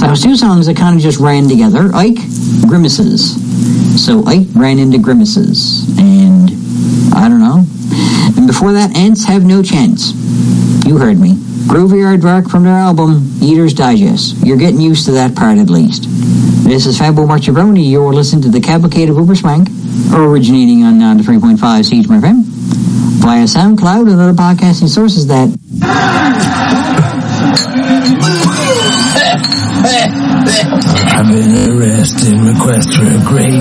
So it was two songs that kind of just ran together. Ike, Grimaces. So Ike ran into Grimaces. And I don't know. And before that, Ants Have No Chance. You heard me. Groovy Aardvark from their album, Eater's Digest. You're getting used to that part at least. This is Fabo Marchibroni. You're listening to the Cavalcade of Uberswank, originating on 93.5 CHMR FM, via SoundCloud and other podcasting sources that... I've been arrested, request for a great